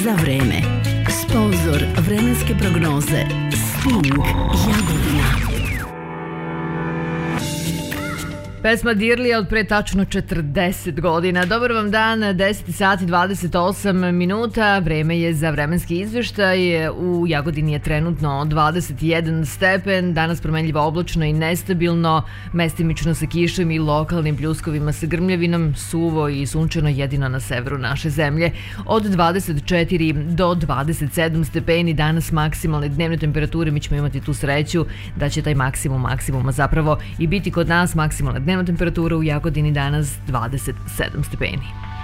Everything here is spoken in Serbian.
za vreme. Sponzor vremenske prognoze Sting Jagodina. Pesma Dirlija od pre tačno 40 godina. Dobar vam dan, 10 sati 28 minuta. Vreme je za vremenski izveštaj. U Jagodini je trenutno 21 stepen. Danas promenljivo oblačno i nestabilno. Mestimično sa kišom i lokalnim pljuskovima sa grmljavinom. Suvo i sunčano jedino na severu naše zemlje. Od 24 do 27 stepeni danas maksimalne dnevne temperature. Mi ćemo imati tu sreću da će taj maksimuma zapravo i biti kod nas. Maksimalna dnevna temperatura u Jagodini danas 27 stepeni.